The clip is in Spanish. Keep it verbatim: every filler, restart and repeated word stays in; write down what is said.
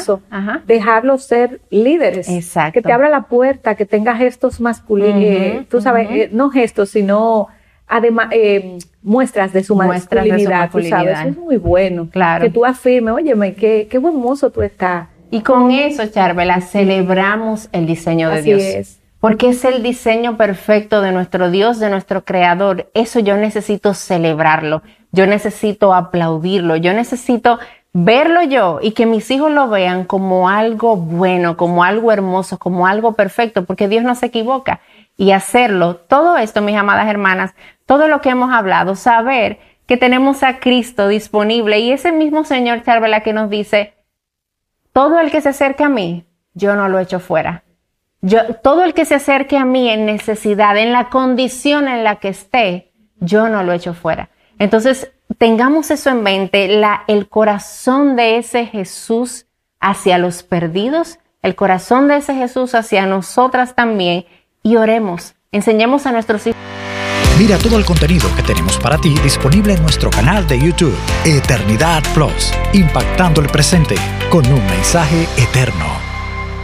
eso, ajá. dejarlos ser líderes. Exacto. Que te abra la puerta, que tenga gestos masculinos, uh-huh, eh, tú sabes, uh-huh. eh, no gestos, sino además eh, muestras de su muestras masculinidad, de su masculinidad. Tú sabes, eso es muy bueno. Claro. Que tú afirmes, óyeme, qué, qué buen mozo tú estás. Y con eso, Charvela, celebramos el diseño de Así Dios. Es. Porque es el diseño perfecto de nuestro Dios, de nuestro Creador. Eso yo necesito celebrarlo. Yo necesito aplaudirlo. Yo necesito verlo yo y que mis hijos lo vean como algo bueno, como algo hermoso, como algo perfecto, porque Dios no se equivoca. Y hacerlo, todo esto, mis amadas hermanas, todo lo que hemos hablado, saber que tenemos a Cristo disponible y ese mismo Señor, Charvela, que nos dice, todo el que se acerca a mí, yo no lo echo fuera. Yo, todo el que se acerque a mí en necesidad, en la condición en la que esté, yo no lo echo fuera. Entonces, tengamos eso en mente, la, el corazón de ese Jesús hacia los perdidos, el corazón de ese Jesús hacia nosotras también, y oremos, enseñemos a nuestros hijos. Mira todo el contenido que tenemos para ti disponible en nuestro canal de YouTube, Eternidad Plus, impactando el presente con un mensaje eterno.